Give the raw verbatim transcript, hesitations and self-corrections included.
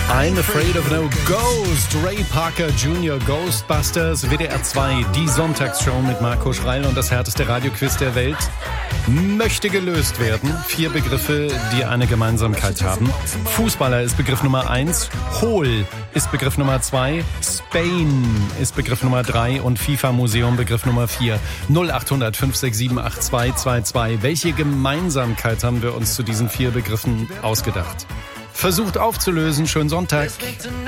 I'm Afraid of No Ghost. Ray Parker Junior Ghostbusters, W D R zwei, die Sonntagsshow mit Marco Schreil und das härteste Radioquiz der Welt möchte gelöst werden. Vier Begriffe, die eine Gemeinsamkeit haben. Fußballer ist Begriff Nummer eins, Hohl ist Begriff Nummer zwei, Spain ist Begriff Nummer drei und FIFA-Museum Begriff Nummer vier. null acht hundert fünf sechs sieben acht zwei zwei zwei. Welche Gemeinsamkeit haben wir uns zu diesen vier Begriffen ausgedacht? Versucht aufzulösen. Schönen Sonntag.